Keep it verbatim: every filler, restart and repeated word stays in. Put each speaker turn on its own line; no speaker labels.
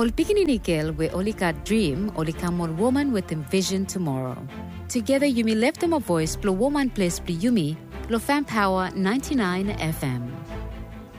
Ol Pikini we Olika dream, Olikamol woman with envision tomorrow. Together Yumi left them a voice, Plo woman place Pli Yumi, Plo fan power ninety-nine F M.